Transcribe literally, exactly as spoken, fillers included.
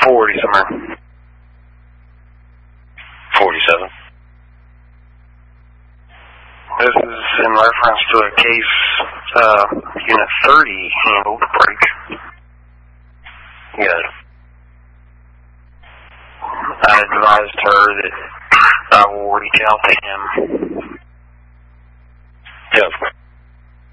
forty somewhere. forty-seven. This is in reference to a case, uh, Unit thirty handled break. Good. I advised her that I will reach out to him. Yeah.